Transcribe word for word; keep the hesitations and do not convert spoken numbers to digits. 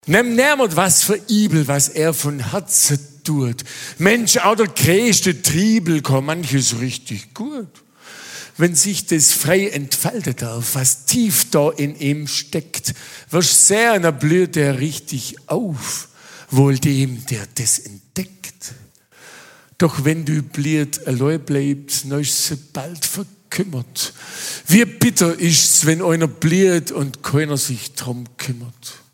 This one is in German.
Nimm niemand was für übel, was er von Herzen tut. Mensch, auch der größte Triebel kann manches richtig gut. Wenn sich das frei entfaltet darf, was tief da in ihm steckt, wirst sehr, dann blüht er richtig auf, wohl dem, der das entdeckt. Doch wenn du blüht allein bleibst, dann ist sie bald verkümmert. Wie bitter ist's, wenn einer blüht und keiner sich drum kümmert.